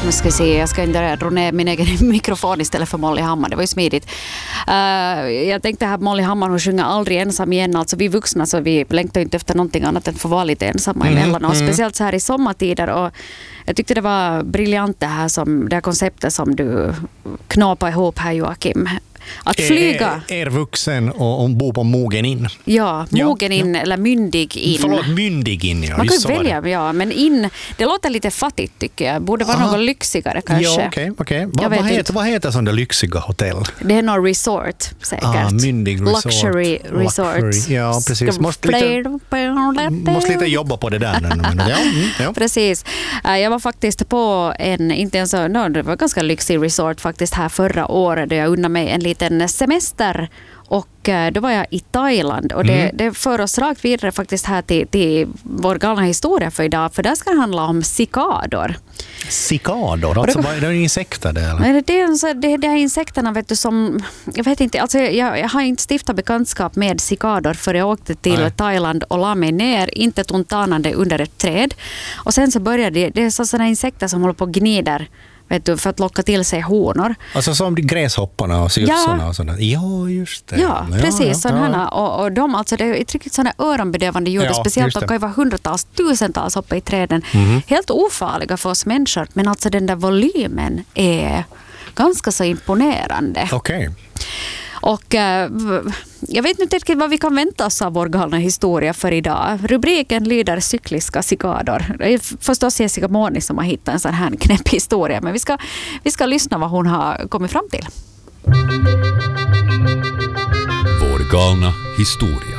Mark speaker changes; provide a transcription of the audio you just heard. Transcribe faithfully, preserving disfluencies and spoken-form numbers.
Speaker 1: nu ska vi se, jag ska inte dra ner min egen mikrofon istället för Molly Hammar, det var ju smidigt. Uh, jag tänkte här Molly Hammar, hon sjunger aldrig ensam igen, alltså vi vuxna så vi längtar inte efter någonting annat än för att vara lite ensamma mm, emellan och mm. speciellt så här i sommartider, och jag tyckte det var briljant det här, som, det här konceptet som du knåpade ihop här, Joakim. Att flyga.
Speaker 2: Er, er vuxen och, och bo på mogen in.
Speaker 1: Ja, mogen ja, in ja. eller myndig in.
Speaker 2: Förlåt, myndig in. Ja.
Speaker 1: Man kan ju välja, ja, men in, det låter lite fattigt tycker jag. Borde vara Aha. något lyxigare kanske.
Speaker 2: Ja, okej, okay, okay. Va, vad, heter, vad heter sådana lyxiga hotell?
Speaker 1: Det är någon resort, säkert.
Speaker 2: Ah, myndig resort.
Speaker 1: Luxury resort.
Speaker 2: Luxury. Ja, precis. Måste lite, måste lite jobba på det där. Men, ja, mm, ja.
Speaker 1: Precis. Jag var faktiskt på en, inte en så, no, det var ganska lyxig resort faktiskt här förra året, där jag unnade mig en liten en semester, och då var jag i Thailand, och det, mm. det för oss rakt vidare faktiskt här till, till vår galna historia för idag, för där ska det handla om cikador.
Speaker 2: Cikador? Alltså, det, det är insekter det, eller?
Speaker 1: Nej, det, är, det, det är insekterna, vet du, som jag vet inte, alltså jag, jag har inte stiftat bekantskap med cikador för jag åkte till Nej. Thailand och la mig ner, inte tuntanande under ett träd, och sen så började det, det är sådana insekter som håller på och gnider, vet du, för att locka till sig honor.
Speaker 2: Alltså som gräshopparna och syrsorna ja. och sådär. Ja, just det.
Speaker 1: Ja, precis. Ja, ja, sådana, ja. Och, och de, alltså, det är ett riktigt sådana öronbedövande ljud, ja, speciellt de kan ju vara hundratals, tusentals uppe i träden. Mm. Helt ofarliga för oss människor, men alltså den där volymen är ganska så imponerande.
Speaker 2: Okej. Okay.
Speaker 1: Och äh, jag vet inte riktigt vad vi kan vänta oss av vår galna historia för idag. Rubriken lyder cykliska cikador. Det är förstås Jessica Moni som har hittat en sån här knäpp historia, men vi ska, vi ska lyssna vad hon har kommit fram till.
Speaker 3: Vår galna historia.